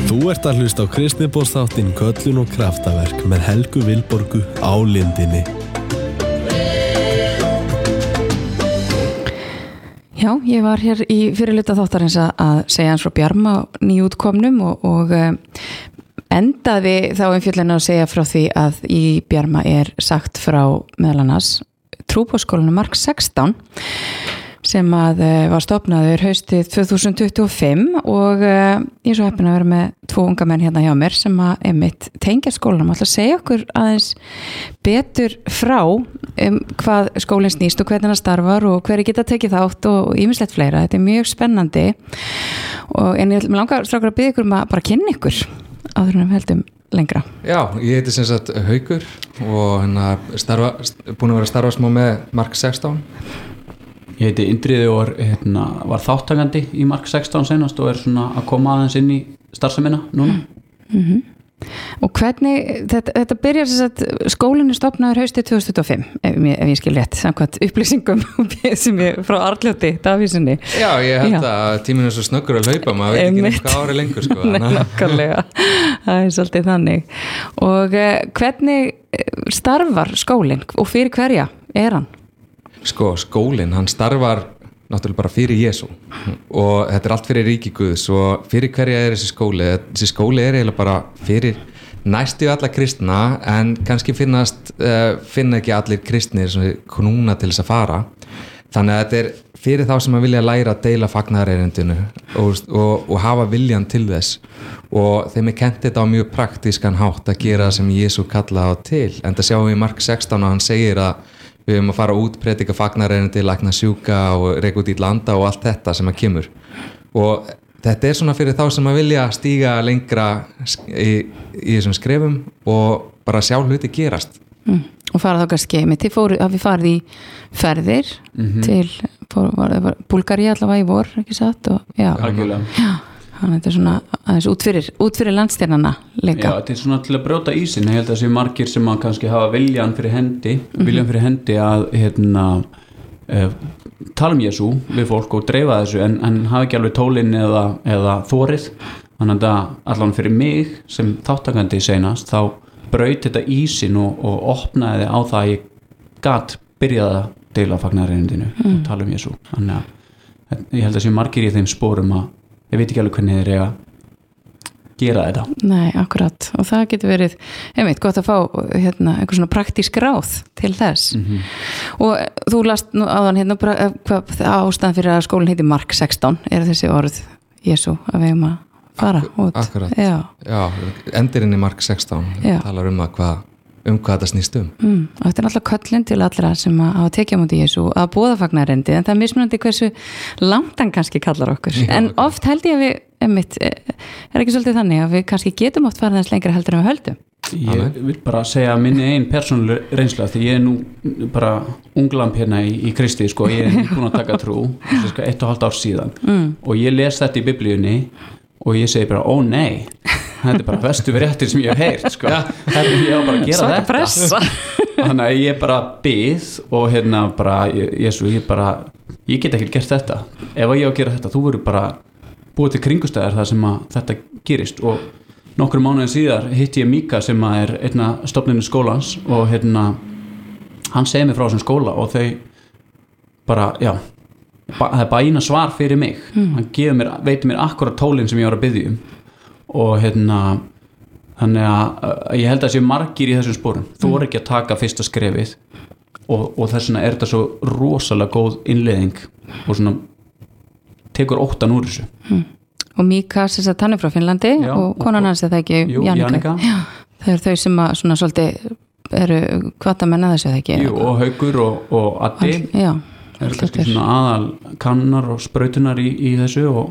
Þú ert að hlusta á Kristniboðsþáttinn Köllun og kraftaverk með Helgu Vilborgu á Lindinni. Já, ég var hér í fyrirluta þáttarins að segja hans frá Bjarma nýútkomnum og endaði þá umfjöllun að segja frá því að í Bjarma sagt frá meðal annars trúboðsskólanum Mark 16 sem að var stofnaður haustið 2025 og ég er svo heppin að vera með 2 unga menn hérna hjá mér sem að einmitt tengja skólanum. Ætla að segja okkur aðeins betur frá hvað skólinn snýst og hvernig hann starfar og hverju geta tekið þátt og ýmislegt fleira. Þetta er mjög spennandi en ég langar strákar að biðja ykkur að bara kynna ykkur áður en við heldum lengra. Já, ég heiti sem sagt Haukur og búin að vera að starfa smá með Mark 16. Ég heiti Indriði og var þáttakandi í Mark 16 senast og svona að koma aðeins inn í starfsemina núna. Og hvernig, þetta byrjar þess að skólinn stofnaður haustið 2025 ef ég skil rétt, samkvæmt upplýsingum sem ég frá Arnljóti Davíðssoni. Já, ég held að tíminn svo snöggur að hlaupa, maður veit ekki hvað ári lengur sko. Nei, nákvæmlega, það svolítið þannig. Og hvernig starfar skólinn og fyrir hverja hann? Sko, skólinn, hann starfar náttúrulega bara fyrir Jesú og þetta allt fyrir ríki Guðs og fyrir hverja þessi skóli? Þessi skóli eiginlega bara fyrir næstu alla kristna en kannski finna ekki allir kristnir sem knúna til þess að fara. Þannig að þetta fyrir þá sem að vilja læra að deila fagnaðarerindinu og hafa viljan til þess og þeim kennt þetta á mjög praktískan hátt að gera sem Jesú kallaði á til. En það sjáum við í Mark 16 og hann segir að við höfum að fara út, predika fagnarerindi, lækna sjúka og reka út í landa og allt þetta sem að kemur. Og þetta svona fyrir þá sem að vilja stíga lengra í þessum skrefum og bara sjá hluti gerast. Og fara þá kannski með við farið í ferðir til Búlgaríu allavega í vor, ekki satt? Já. Þannig að þetta svona aðeins út fyrir landsteinana líka. Já, þetta svona til að brjóta ísinn. Ég held að þessi margir sem að kannski hafa viljan fyrir hendi að tala Jesú við fólk og dreifa þessu en hafa ekki alveg tólinn eða þorið. Þannig að allan fyrir mig sem þáttakandi seinast þá braut þetta ísinn og opnaði á það að ég gat byrjað að deila fagnaðarerindinu og tala Jesú. Þannig að ég held að þessi margir í þeim sporum að ég veit ekki alveg hvernig þeir gera þetta. Nei, akkurat. Og það getur verið, gott að fá einhver svona praktísk ráð til þess. Og þú last nú áðan hvað ástæðan fyrir að skólinn heiti Mark 16 þessi orð Jesú að við að fara út. Akkurat. Já, endirinn í Mark 16 talar hvað þetta snýst og þetta alltaf köllun til allra sem að tekja múti Jesú að boða fagnaðarendi en það mismunandi hversu langt hann kannski kallar okkur en oft held ég að við ekki svolítið þannig að við kannski getum oft farið þess lengra heldur en við höldum. Ég vil bara segja minni einn persónuleg reynsla því ég nú bara unglamp hérna í Kristi sko, ég búin að taka trú 1,5 ár síðan og ég les þetta í biblíunni og ég segi bara, ó nei þetta bara bestu fréttir sem ég hef heyrt sko. Ég var bara að gera þetta pressa. Þannig að ég bara bið og bara Jesú, ég get ekki gert þetta ef ég á að gera þetta, þú verður bara búið til kringustæðar þar sem að þetta gerist og nokkrum mánuðin síðar hitti ég Míka sem að einna stofninu skólans og hann segir mig frá þessum skóla og þau bara, það er bæna svar fyrir mig hann veitir mér akkurat tólinn sem ég var að biðja og þannig að ég held að sé margir í þessum sporum þú voru ekki að taka fyrsta skrefið og þess vegna þetta svo rosalega góð innleiðing og svona tekur óttan úr þessu og Míka hann frá Finnlandi og konan hans það ekki Jannika það þau sem að svona svolítið eru hvata menna þessu það ekki og Haukur og Addi kannski svona aðal kannar og sprautunar í þessu og